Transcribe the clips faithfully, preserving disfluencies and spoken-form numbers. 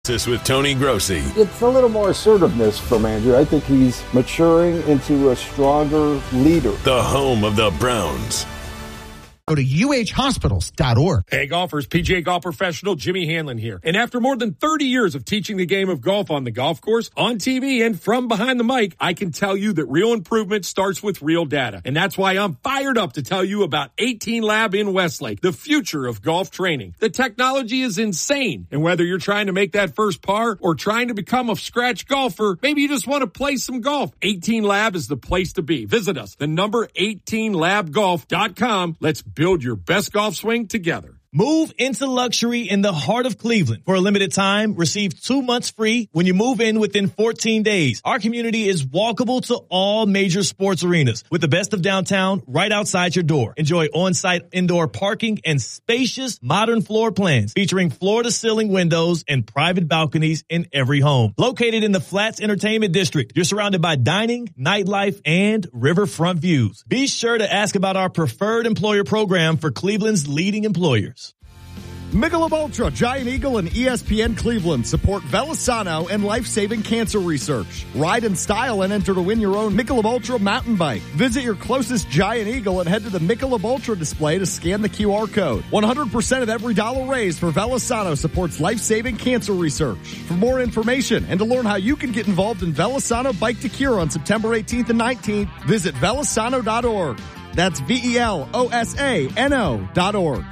This with Tony Grossi. It's a little more assertiveness from Andrew. I think he's maturing into a stronger leader. The home of the Browns. Go to U H hospitals dot org. Hey golfers, P G A golf professional Jimmy Hanlon here. And after more than thirty years of teaching the game of golf on the golf course, on T V, and from behind the mic, I can tell you that real improvement starts with real data. And that's why I'm fired up to tell you about eighteen Lab in Westlake, the future of golf training. The technology is insane. And whether you're trying to make that first par or trying to become a scratch golfer, maybe you just want to play some golf, eighteen Lab is the place to be. Visit us, the number eighteen lab golf dot com. Let's build your best golf swing together. Move into luxury in the heart of Cleveland. For a limited time, receive two months free when you move in within fourteen days. Our community is walkable to all major sports arenas with the best of downtown right outside your door. Enjoy on-site indoor parking and spacious modern floor plans featuring floor-to-ceiling windows and private balconies in every home. Located in the Flats Entertainment District, you're surrounded by dining, nightlife, and riverfront views. Be sure to ask about our preferred employer program for Cleveland's leading employers. Michelob Ultra, Giant Eagle, and E S P N Cleveland support Velisano and life-saving cancer research. Ride in style and enter to win your own Michelob Ultra mountain bike. Visit your closest Giant Eagle and head to the Michelob Ultra display to scan the Q R code. one hundred percent of every dollar raised for Velisano supports life-saving cancer research. For more information and to learn how you can get involved in Velisano Bike to Cure on September eighteenth and nineteenth, visit velisano dot org. That's V E L O S A N O dot org.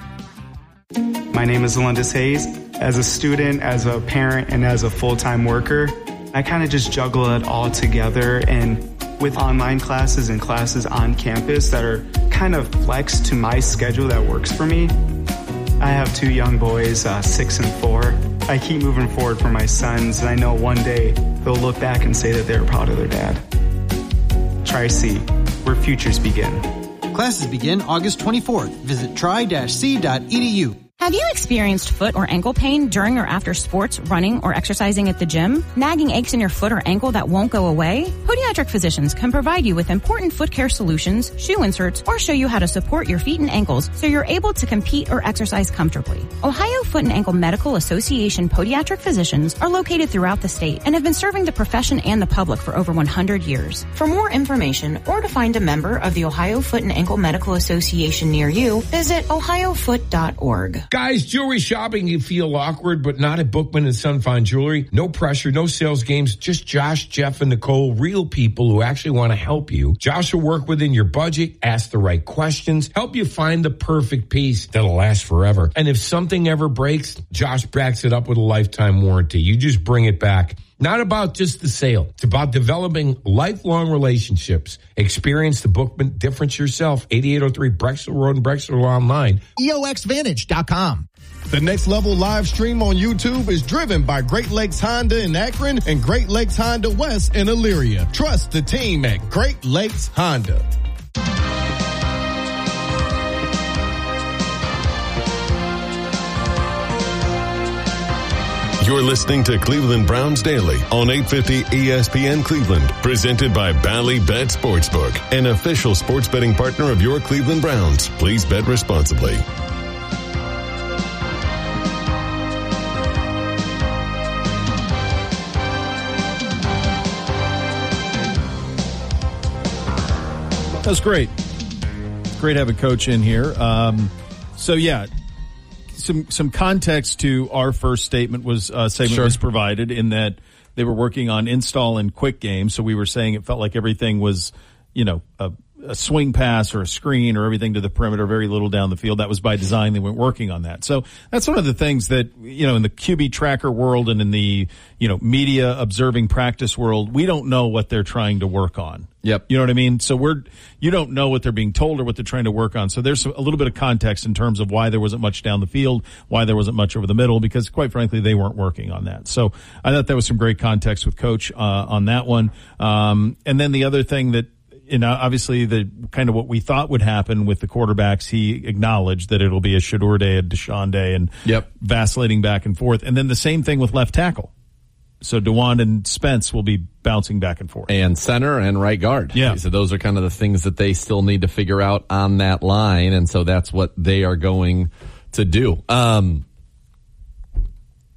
My name is Alundis Hayes. As a student, as a parent, and as a full-time worker, I kind of just juggle it all together, and with online classes and classes on campus that are kind of flexed to my schedule that works for me. I have two young boys, uh, six and four. I keep moving forward for my sons, and I know one day they'll look back and say that they're proud of their dad. Tri-C, where futures begin. Classes begin August twenty-fourth. Visit tri dash c dot e d u. Have you experienced foot or ankle pain during or after sports, running, or exercising at the gym? Nagging aches in your foot or ankle that won't go away? Podiatric physicians can provide you with important foot care solutions, shoe inserts, or show you how to support your feet and ankles so you're able to compete or exercise comfortably. Ohio Foot and Ankle Medical Association podiatric physicians are located throughout the state and have been serving the profession and the public for over one hundred years. For more information or to find a member of the Ohio Foot and Ankle Medical Association near you, visit ohio foot dot org. Guys, jewelry shopping, you feel awkward, but not at Bookman and Son Fine Jewelry. No pressure, no sales games, just Josh, Jeff, and Nicole, real people who actually want to help you. Josh will work within your budget, ask the right questions, help you find the perfect piece that'll last forever. And if something ever breaks, Josh backs it up with a lifetime warranty. You just bring it back. Not about just the sale. It's about developing lifelong relationships. Experience the Bookman difference yourself. eighty-eight oh three Brexel Road and Brexel online. E O X Vantage dot com. The Next Level live stream on YouTube is driven by Great Lakes Honda in Akron and Great Lakes Honda West in Elyria. Trust the team at Great Lakes Honda. You're listening to Cleveland Browns Daily on eight fifty E S P N Cleveland, presented by Bally Bet Sportsbook, an official sports betting partner of your Cleveland Browns. Please bet responsibly. That's great. Great having Coach in here. Um, so, yeah. Some some context to our first statement was uh, statement sure. was provided in that they were working on install and quick game. So we were saying it felt like everything was, you know, a, a swing pass or a screen or everything to the perimeter, very little down the field. That was by design. They weren't working on that. So that's one of the things that, you know, in the Q B tracker world and in the, you know, media observing practice world, we don't know what they're trying to work on. Yep. You know what I mean? So we're, you don't know what they're being told or what they're trying to work on. So there's a little bit of context in terms of why there wasn't much down the field, why there wasn't much over the middle, because quite frankly, they weren't working on that. So I thought that was some great context with Coach, uh, on that one. Um, and then the other thing that, you know, obviously the kind of what we thought would happen with the quarterbacks, he acknowledged that it'll be a Shedeur day, a Deshaun day, and yep. vacillating back and forth. And then the same thing with left tackle. So DeJuan and Spence will be bouncing back and forth. And center and right guard. Yeah. So those are kind of the things that they still need to figure out on that line. And so that's what they are going to do. Um,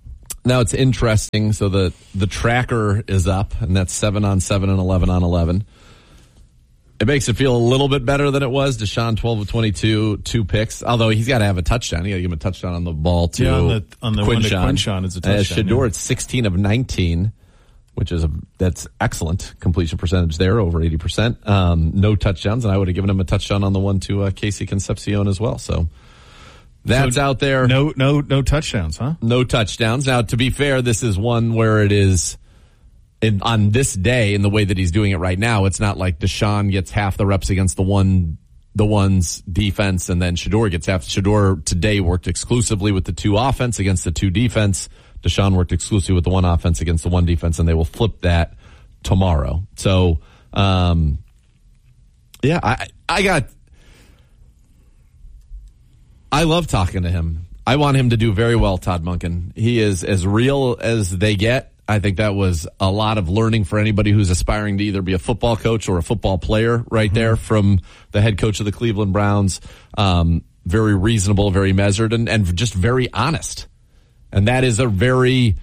Now it's interesting. So the, the tracker is up, and that's seven on seven and eleven on eleven. It makes it feel a little bit better than it was. Deshaun, twelve of twenty-two, two picks. Although he's got to have a touchdown. You got to give him a touchdown on the ball, too. Yeah, on the, on the one to Quinshawn is a touchdown. Uh, Shedeur yeah. at sixteen of nineteen, which is a, that's excellent completion percentage there, over eighty percent. Um, no touchdowns, and I would have given him a touchdown on the one to uh, Casey Concepcion as well. So that's so out there. No, no, no touchdowns, huh? No touchdowns. Now, to be fair, this is one where it is in, on this day in the way that he's doing it right now. It's not like Deshaun gets half the reps against the one, the one's defense, and then Shedeur gets half. Shedeur today worked exclusively with the two offense against the two defense. Deshaun worked exclusively with the one offense against the one defense, and they will flip that tomorrow. So, um, yeah, I, I got. I love talking to him. I want him to do very well, Todd Monken. He is as real as they get. I think that was a lot of learning for anybody who's aspiring to either be a football coach or a football player right mm-hmm. there from the head coach of the Cleveland Browns. Um, very reasonable, very measured, and, and just very honest. And that is a very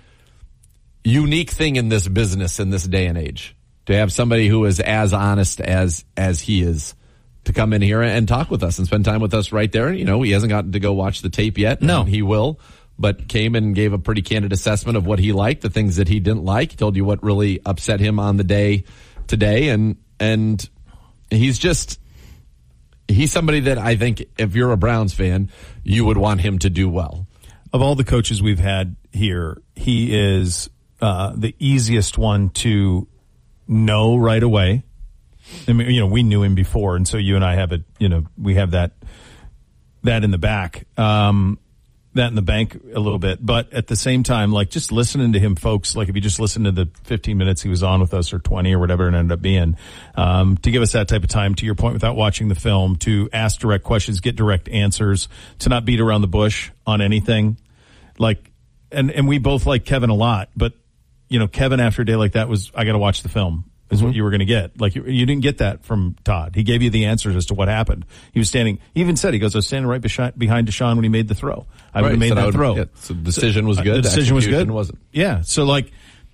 unique thing in this business in this day and age, to have somebody who is as honest as as he is to come in here and talk with us and spend time with us right there. You know, he hasn't gotten to go watch the tape yet. No. He will, but came and gave a pretty candid assessment of what he liked, the things that he didn't like. He told you what really upset him on the day today. And, and he's just, he's somebody that I think if you're a Browns fan, you would want him to do well. Of all the coaches we've had here, he is uh, the easiest one to know right away. I mean, you know, we knew him before, and so you and I have it. You know, we have that that in the back, um, that in the bank a little bit. But at the same time, like just listening to him, folks. Like if you just listen to the fifteen minutes he was on with us, or twenty, or whatever it ended up being, um, to give us that type of time. To your point, without watching the film, to ask direct questions, get direct answers, to not beat around the bush on anything. Like, and and we both like Kevin a lot, but you know, Kevin after a day like that was, I got to watch the film. Is mm-hmm. what you were going to get. Like, you, you didn't get that from Todd. He gave you the answers as to what happened. He was standing, he even said, he goes, I was standing right behind, behind Deshaun when he made the throw. I would have made that would, throw. Yeah, so the decision was good. The decision was good. Wasn't. Yeah. So, like,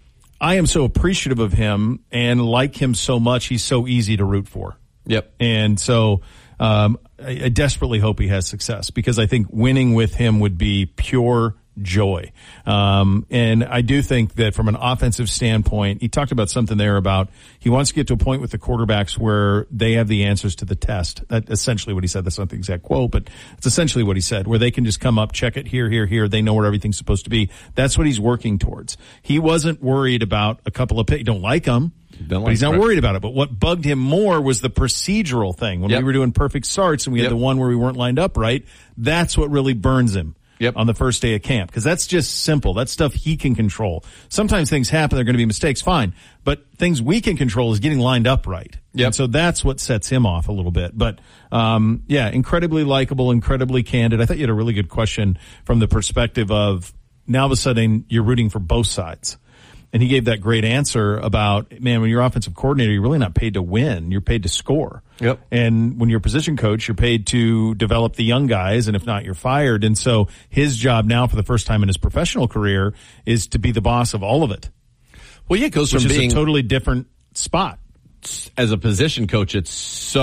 I am so appreciative of him and like him so much. He's so easy to root for. Yep. And so, um, I, I desperately hope he has success, because I think winning with him would be pure joy. Um, and I do think that from an offensive standpoint, he talked about something there about he wants to get to a point with the quarterbacks where they have the answers to the test. That's essentially what he said. That's not the exact quote, but it's essentially what he said, where they can just come up, check it here, here, here. They know where everything's supposed to be. That's what he's working towards. He wasn't worried about a couple of picks. Don't like them. Don't like, but he's not worried about it. But what bugged him more was the procedural thing. When yep. we were doing perfect starts and we had yep. the one where we weren't lined up right, that's what really burns him. Yep. On the first day of camp. Because that's just simple. That's stuff he can control. Sometimes things happen, they're going to be mistakes, fine. But things we can control is getting lined up right. Yep. And so that's what sets him off a little bit. But, um, yeah, incredibly likable, incredibly candid. I thought you had a really good question from the perspective of now all of a sudden you're rooting for both sides. And he gave that great answer about, man, when you're offensive coordinator, you're really not paid to win. You're paid to score. Yep. And when you're a position coach, you're paid to develop the young guys, and if not, you're fired. And so his job now for the first time in his professional career is to be the boss of all of it. Well, yeah, it goes which from is being a totally different spot. As a position coach, it's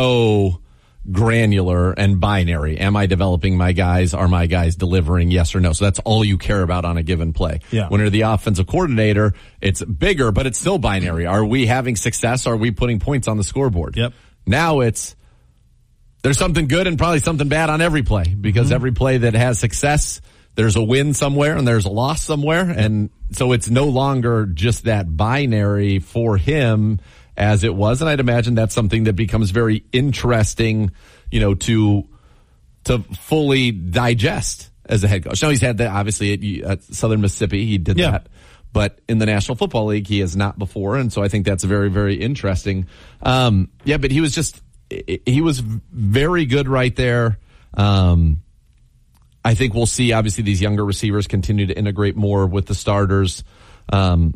so granular and binary. Am I developing my guys? Are my guys delivering? Yes or no? So that's all you care about on a given play. Yeah. When you're the offensive coordinator, it's bigger, but it's still binary. Are we having success? Are we putting points on the scoreboard? Yep. Now it's, there's something good and probably something bad on every play, because mm-hmm. every play that has success, there's a win somewhere and there's a loss somewhere. And so it's no longer just that binary for him as it was. And I'd imagine that's something that becomes very interesting, you know, to, to fully digest as a head coach. Now he's had that obviously at, at Southern Mississippi. He did yeah. that, but in the National Football League, he has not before. And so I think that's very, very interesting. Um, yeah, but he was just, he was very good right there. Um, I think we'll see obviously these younger receivers continue to integrate more with the starters. Um,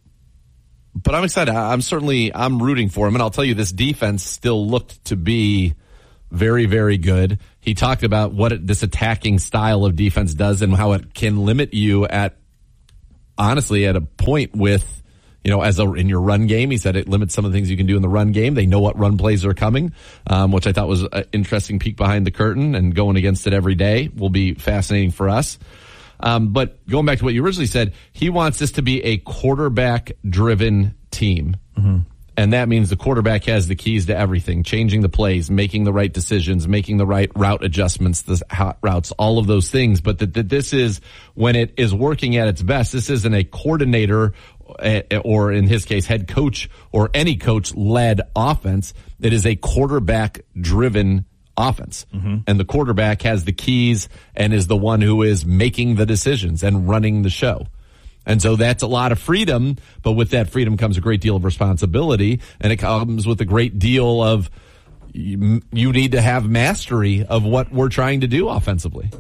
But I'm excited. I'm certainly, I'm rooting for him. And I'll tell you, this defense still looked to be very, very good. He talked about what it, this attacking style of defense does and how it can limit you at honestly at a point with, you know, as a, in your run game, he said it limits some of the things you can do in the run game. They know what run plays are coming, um, which I thought was an interesting peek behind the curtain, and going against it every day will be fascinating for us. Um, but going back to what you originally said, he wants this to be a quarterback-driven team. Mm-hmm. And that means the quarterback has the keys to everything, changing the plays, making the right decisions, making the right route adjustments, the hot routes, all of those things. But that, that this is, when it is working at its best, this isn't a coordinator or, in his case, head coach or any coach-led offense. It is a quarterback-driven offense. Mm-hmm. And the quarterback has the keys and is the one who is making the decisions and running the show. And so that's a lot of freedom, but with that freedom comes a great deal of responsibility, and it comes with a great deal of you, you need to have mastery of what we're trying to do offensively.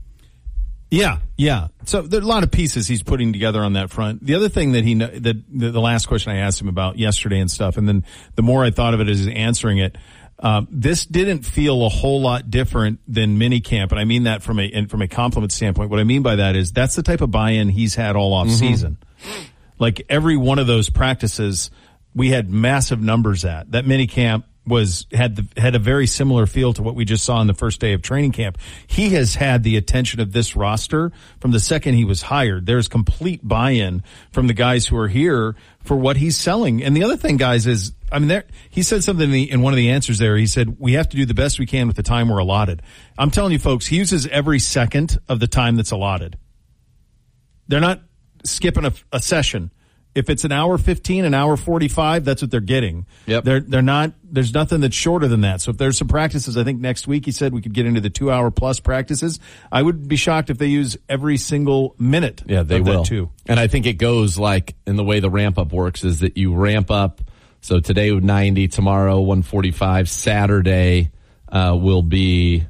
Yeah, yeah. So there are a lot of pieces he's putting together on that front. The other thing that he that the, the last question I asked him about yesterday and stuff, and then the more I thought of it as answering it, Uh, this didn't feel a whole lot different than minicamp, and I mean that from a and from a compliment standpoint. What I mean by that is that's the type of buy-in he's had all off mm-hmm. season. Like every one of those practices, we had massive numbers at. That minicamp was had the, had a very similar feel to what we just saw on the first day of training camp. He has had the attention of this roster from the second he was hired. There's complete buy-in from the guys who are here for what he's selling. And the other thing, guys, is I mean, there, he said something in, the, in one of the answers there. He said, we have to do the best we can with the time we're allotted. I'm telling you, folks, he uses every second of the time that's allotted. They're not skipping a, a session. If it's an hour fifteen, an hour forty-five, that's what they're getting. Yep. They're, they're not, there's nothing that's shorter than that. So if there's some practices, I think next week he said we could get into the two hour plus practices. I would be shocked if they use every single minute. Yeah, they of will. That too. And I think it goes like, in the way the ramp up works is that you ramp up. So today ninety, tomorrow one forty-five, Saturday uh, will be,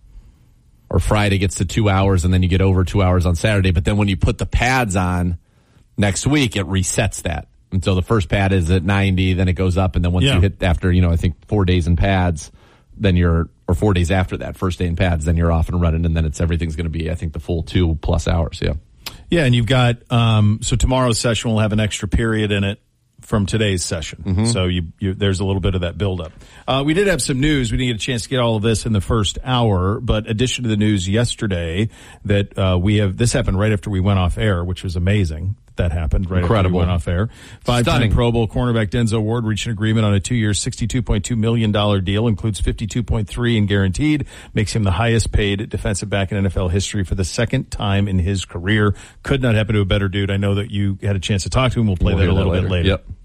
or Friday gets to two hours, and then you get over two hours on Saturday. But then when you put the pads on next week, it resets that. And so the first pad is at ninety, then it goes up, and then once yeah. you hit after, you know, I think four days in pads, then you're, or four days after that, first day in pads, then you're off and running, and then it's everything's going to be, I think, the full two plus hours. Yeah. Yeah, and you've got, um, so tomorrow's session will have an extra period in it from today's session. Mm-hmm. So you, you, there's a little bit of that buildup. Uh, we did have some news. We didn't get a chance to get all of this in the first hour, but addition to the news yesterday that, uh, we have, this happened right after we went off air, which was amazing. That happened right Incredible. after we went off air. Five-time Pro Bowl cornerback Denzel Ward reached an agreement on a two-year, sixty-two point two million dollars deal, includes fifty-two point three in guaranteed, makes him the highest-paid defensive back in N F L history for the second time in his career. Could not happen to a better dude. I know that you had a chance to talk to him. We'll play we'll that a little that later. bit later. Yep.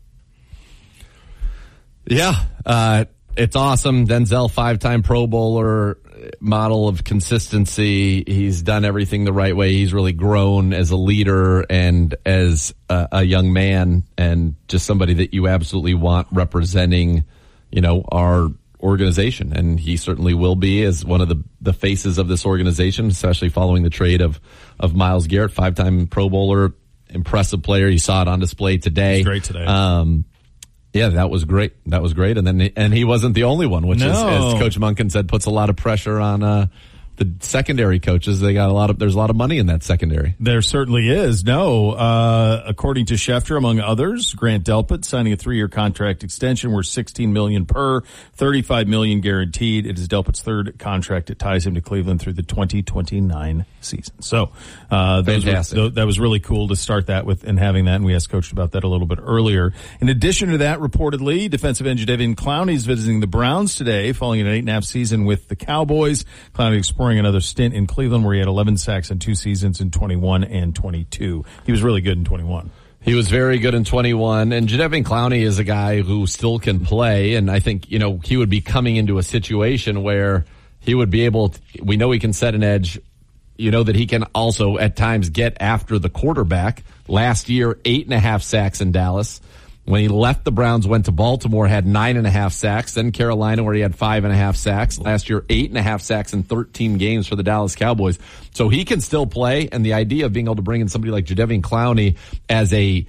Yeah, uh, it's awesome. Denzel, five-time Pro Bowler, model of consistency. He's done everything the right way. He's really grown as a leader and as a, a young man, and just somebody that you absolutely want representing, you know, our organization. And he certainly will be as one of the, the faces of this organization, especially following the trade of, of Myles Garrett, five-time Pro Bowler, impressive player. You saw it on display today. He's great today. Um, Yeah, that was great. That was great. And then, and he wasn't the only one, which no. is, as Coach Monken said, puts a lot of pressure on, uh, the secondary coaches. They got a lot of, there's a lot of money in that secondary. There certainly is. No, uh, according to Schefter, among others, Grant Delpit signing a three-year contract extension worth sixteen million dollars per, thirty-five million dollars guaranteed. It is Delpit's third contract. It ties him to Cleveland through the twenty twenty-nine season. So, uh, those Fantastic. Were, that was really cool to start that with and having that. And we asked Coach about that a little bit earlier. In addition to that, reportedly, defensive end Jadeveon Clowney is visiting the Browns today, following an eight and a half season with the Cowboys. Clowney exploring another stint in Cleveland where he had eleven sacks in two seasons in twenty-one and twenty-two. He was really good in twenty-one. He was very good in twenty-one, and Jadeveon Clowney is a guy who still can play, and I think, you know, he would be coming into a situation where he would be able to, we know he can set an edge, you know, that he can also at times get after the quarterback. Last year, eight and a half sacks in Dallas. When he left the Browns, went to Baltimore, had nine and a half sacks. Then Carolina, where he had five and a half sacks. Last year, eight and a half sacks in thirteen games for the Dallas Cowboys. So he can still play, and the idea of being able to bring in somebody like Jadeveon Clowney as a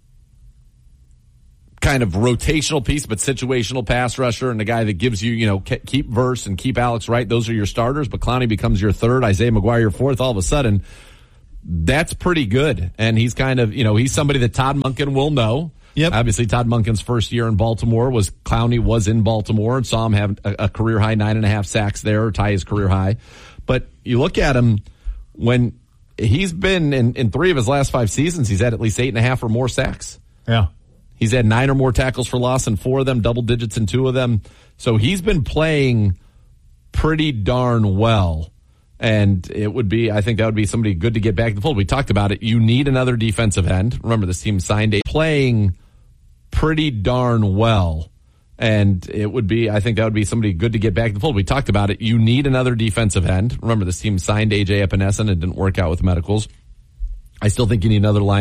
kind of rotational piece, but situational pass rusher, and the guy that gives you, you know, keep Verse and keep Alex Wright, those are your starters, but Clowney becomes your third, Isaiah McGuire your fourth. All of a sudden, that's pretty good. And he's kind of, you know, he's somebody that Todd Monken will know. Yep. Obviously, Todd Monken's first year in Baltimore was Clowney was in Baltimore and saw him have a, a career high nine and a half sacks there, or tie his career high. But you look at him when he's been in, in three of his last five seasons, he's had at least eight and a half or more sacks. Yeah. He's had nine or more tackles for loss in four of them, double digits in two of them. So he's been playing pretty darn well. And it would be, I think that would be somebody good to get back to the fold. We talked about it. You need another defensive end. Remember, this team signed a playing pretty darn well. And it would be, I think that would be somebody good to get back to the fold. We talked about it. You need another defensive end. Remember, this team signed A J Epenesa and it didn't work out with medicals. I still think you need another line.